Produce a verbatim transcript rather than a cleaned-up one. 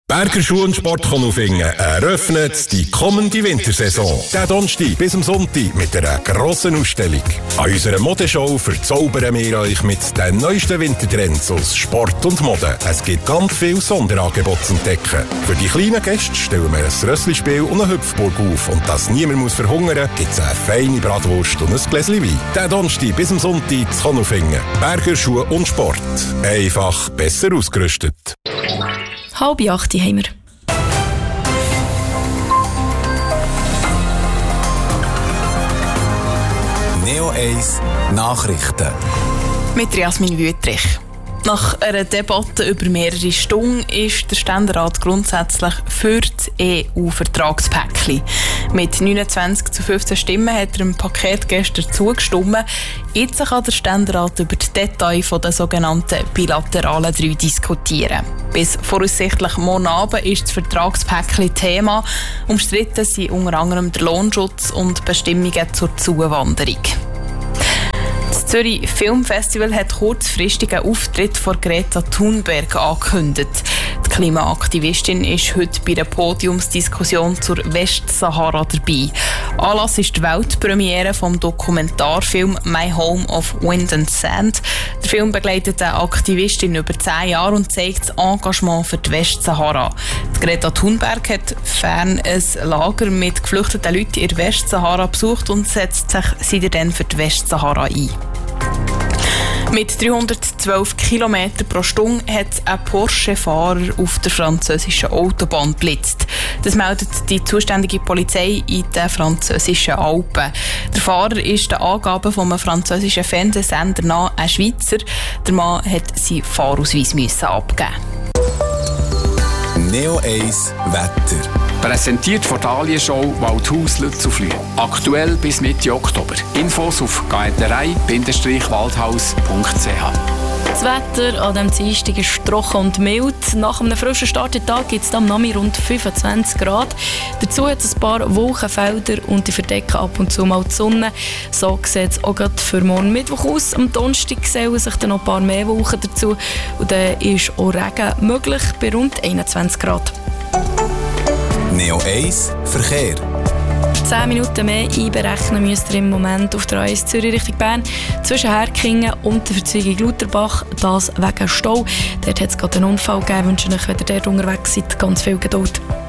Berger Schuh und Sport Konufingen eröffnet die kommende Wintersaison. Der Donnerstag bis am Sonntag mit einer grossen Ausstellung. An unserer Modeshow verzaubern wir euch mit den neuesten Wintertrends aus Sport und Mode. Es gibt ganz viele Sonderangebote zu entdecken. Für die kleinen Gäste stellen wir ein Rösslispiel und eine Hüpfburg auf. Und dass niemand muss verhungern, gibt es eine feine Bratwurst und ein Gläschen Wein. Der Donnerstag bis am Sonntag zu Konufingen. Berger Schuh und Sport. Einfach besser ausgerüstet. Halb acht haben wir. Neo eins Nachrichten. Mit Jasmin Wüttrich. Nach einer Debatte über mehrere Stunden ist der Ständerat grundsätzlich für das E U-Vertragspäckchen. Mit neunundzwanzig zu fünfzehn Stimmen hat er dem Paket gestern zugestimmt. Jetzt kann der Ständerat über die Details der sogenannten bilateralen drei diskutieren. Bis voraussichtlich morgen Abend ist das Vertragspäckchen Thema. Umstritten sind unter anderem der Lohnschutz und Bestimmungen zur Zuwanderung. Das Zürich Filmfestival hat kurzfristig einen Auftritt von Greta Thunberg angekündigt. Die Klimaaktivistin ist heute bei der Podiumsdiskussion zur Westsahara dabei. Anlass ist die Weltpremiere vom Dokumentarfilm My Home of Wind and Sand. Der Film begleitet eine Aktivistin über zehn Jahre und zeigt das Engagement für die Westsahara. Die Greta Thunberg hat fern ein Lager mit geflüchteten Leuten in der Westsahara besucht und setzt sich seitdem für die Westsahara ein. Mit dreihundertzwölf Kilometer pro Stunde hat ein Porsche-Fahrer auf der französischen Autobahn geblitzt. Das meldet die zuständige Polizei in den französischen Alpen. Der Fahrer ist den Angaben von einem französischen Fernsehsender nach ein Schweizer. Der Mann hat seinen Fahrausweis müssen abgeben. Neo eins Wetter. Präsentiert von der Alienshow Waldhaus Lützelflüh. Aktuell bis Mitte Oktober. Infos auf gaeterei Bindestrich waldhaus punkt c h. Das Wetter an diesem Dienstag ist trocken und mild. Nach einem frischen Starttag gibt es am Nachmittag rund fünfundzwanzig Grad. Dazu hat es ein paar Wolkenfelder und die verdecken ab und zu mal die Sonne. So sieht es auch gerade für morgen Mittwoch aus. Am Donnerstag sehen sich dann noch ein paar mehr Wolken dazu. Und dann ist auch Regen möglich bei rund einundzwanzig Grad. Neo eins Verkehr. zehn Minuten mehr einberechnen müsst ihr im Moment auf der A eins Zürich Richtung Bern zwischen Herkingen und der Verzweigung Lutherbach, das wegen Stau. Dort hat es gerade einen Unfall gegeben. Ich wünsche euch, wenn ihr dort unterwegs seid, ganz viel Geduld.